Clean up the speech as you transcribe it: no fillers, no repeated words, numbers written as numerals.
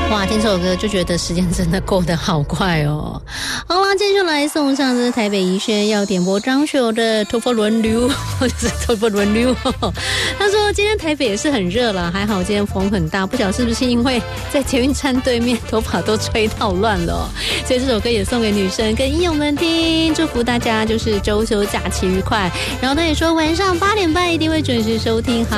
哇，听这首歌就觉得时间真的过得好快哦。好啦，接下来送上的台北宜轩要点播张学友的《头发轮流》，就是头发轮流。他说今天台北也是很热啦，还好今天风很大，不晓得是不是因为在捷运站对面头发都吹到乱了哦。所以这首歌也送给女生跟医友们听，祝福大家就是周休假期愉快。然后他也说晚上8点半一定会准时收听。好。